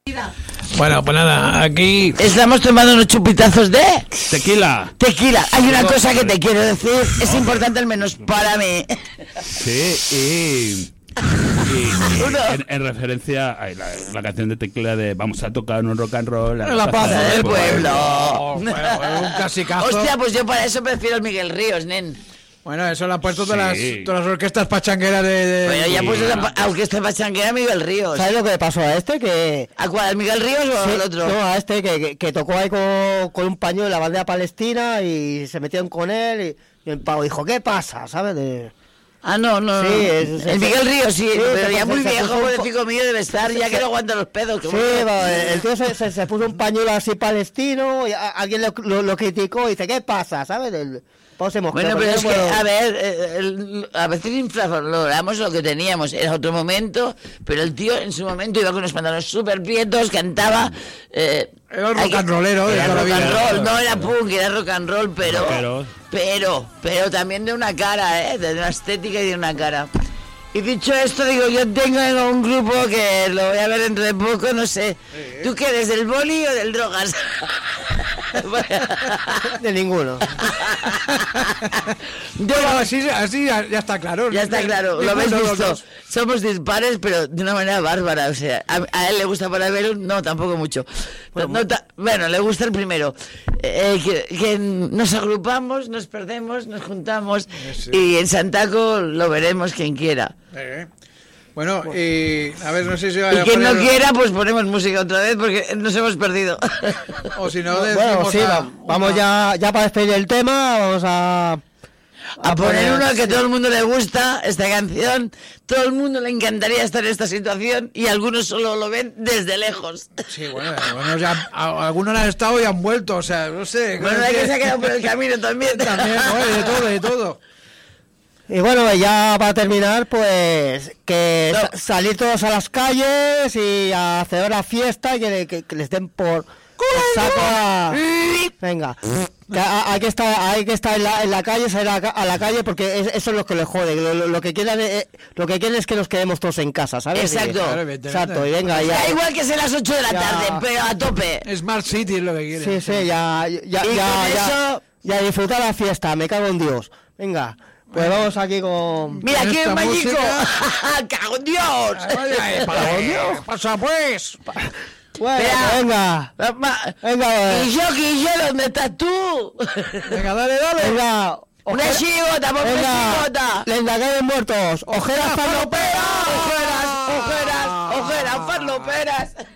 Bueno, pues nada, aquí estamos tomando unos chupitazos de tequila. Hay una cosa que te quiero decir, es importante al menos para mí. Sí, en referencia a la canción de Tequila de vamos a tocar un rock and roll en la plaza del pueblo. un clasicazo. Hostia, pues yo para eso prefiero el Miguel Ríos, nen. Bueno, eso lo han puesto todas las orquestas pachangueras de... Bueno, ya puesto la orquesta pachanguera Miguel Ríos. ¿Sabes lo que le pasó a este? ¿A cuál? ¿Al Miguel Ríos o al otro? No, a este que tocó ahí con un pañuelo la bandera palestina y se metieron con él y el pavo dijo, ¿qué pasa? ¿Sabes? No. Sí, el Miguel Ríos, sí, pero ya muy viejo, pobrecito mío, debe estar, ya que no aguanta los pedos. Sí, el tío se puso un pañuelo así palestino y alguien lo criticó y dice, ¿qué pasa? ¿Sabes? Bueno, pero es que, a ver, a veces infravaloramos lo que teníamos, era otro momento, pero el tío en su momento iba con unos pantalones súper prietos, cantaba... era rock and rollero. Era rock and roll, no era punk, era rock and roll, pero también de una cara, de una estética y de una cara. Y dicho esto, digo, yo tengo un grupo que lo voy a ver dentro de poco, no sé. ¿Tú qué eres, del boli o del drogas? De ninguno. Bueno, así ya está claro. Ya está claro, lo habéis visto. Somos dispares, pero de una manera bárbara. O sea, a él le gusta para ver, no, tampoco mucho. Bueno, le gusta el primero. Que nos agrupamos, nos perdemos, nos juntamos y en Santaco lo veremos quien quiera. Bueno, y a ver, no sé si y quien no quiera, pues ponemos música otra vez porque nos hemos perdido. O si no, bueno, sí, vamos ya para despedir el tema, vamos a poner uno que a todo el mundo le gusta, esta canción, todo el mundo le encantaría estar en esta situación y algunos solo lo ven desde lejos. Sí, bueno ya algunos han estado y han vuelto, o sea, no sé. Bueno, hay que se ha quedado por el camino también. También, de todo. Y bueno, ya para terminar, pues que salir todos a las calles y a hacer la fiesta y que les den por saco venga, hay que estar en la calle, salir a la calle porque eso es lo que les jode. Lo que quieren es que nos quedemos todos en casa, ¿sabes? Exacto. Y venga, ya. Da igual que sea las 8 de la tarde, pero a tope. Smart City es lo que quieren. Sí, ya disfrutar la fiesta, me cago en Dios. Venga. Pues vamos aquí con... ¡Mira, aquí es Mayico! ¡Cago en Dios! ¿Qué pasa, pues? Bueno, venga. Y yo, ¿dónde estás tú? Venga, dale. Venga. Una chigota, por una chigota. Venga, caen muertos. Ojeras farloperas. Ojeras farloperas.